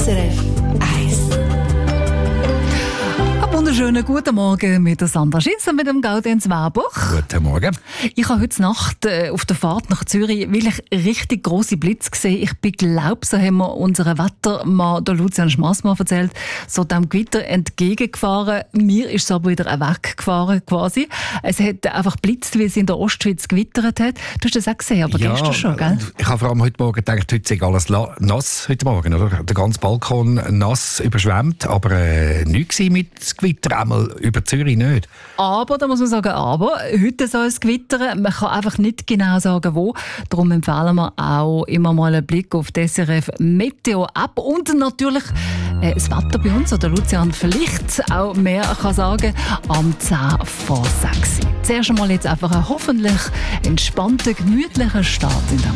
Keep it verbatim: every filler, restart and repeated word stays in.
S R F eins. Wunderschönen guten Morgen mit der Sandra Schiss und mit dem Gaudenz Warbuch. Guten Morgen. Ich habe heute Nacht äh, auf der Fahrt nach Zürich wirklich richtig grosse Blitze gesehen. Ich bin, glaube so haben wir unseren Wettermann, der Lucian Schmassmann, erzählt, so dem Gewitter entgegengefahren. Mir ist es aber wieder weggefahren quasi. Es hat einfach blitzt, wie es in der Ostschweiz gewittert hat. Du hast das auch gesehen, aber Ja, gestern schon, gell? Ich habe vor allem heute Morgen gedacht, heute sei alles la- nass heute Morgen, oder? Der ganze Balkon nass überschwemmt, aber äh, nichts mit Gewitter, einmal über Zürich nicht. Aber, da muss man sagen, aber, heute soll es gewittern. Man kann einfach nicht genau sagen, wo. Darum empfehlen wir auch immer mal einen Blick auf die S R F Meteo App und natürlich äh, das Wetter bei uns, oder Lucian vielleicht auch mehr kann sagen, am zehn vor sechs. Zuerst einmal jetzt einfach einen hoffentlich entspannten, gemütlichen Start in den